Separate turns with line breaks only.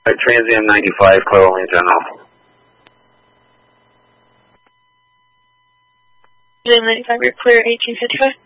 Transam 95, Clear Lane General.
Transam 95, you're clear 1855.